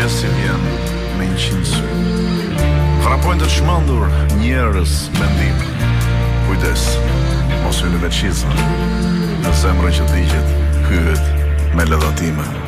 si vjen me 100 sy. Vrapojnë të çmendur njerëz mendim. Kujdes, mos hyni me çizma. Në zemrën që digjet, hyhet me lëdhatime.